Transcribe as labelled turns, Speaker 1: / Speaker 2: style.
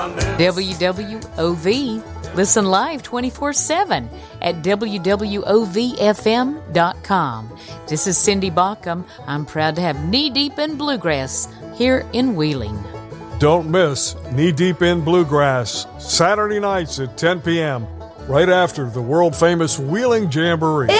Speaker 1: WWOV. Listen live 24/7 at WWOVFM.com. This is Cindy Baucom. I'm proud to have Knee Deep in Bluegrass here in Wheeling.
Speaker 2: Don't miss Knee Deep in Bluegrass, Saturday nights at 10 p.m., right after the world-famous Wheeling Jamboree.